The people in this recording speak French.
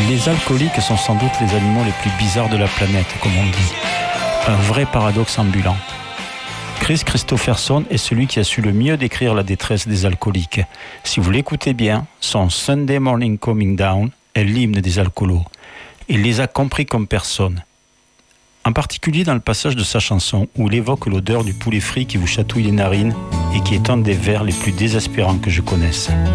Les alcooliques sont sans doute les animaux les plus bizarres de la planète, comme on dit. Un vrai paradoxe ambulant. Chris Christopherson est celui qui a su le mieux décrire la détresse des alcooliques. Si vous l'écoutez bien, son Sunday Morning Coming Down est l'hymne des alcoolos. Il les a compris comme personne. En particulier dans le passage de sa chanson où il évoque l'odeur du poulet frit qui vous chatouille les narines et qui est un des vers les plus désespérants que je connaisse.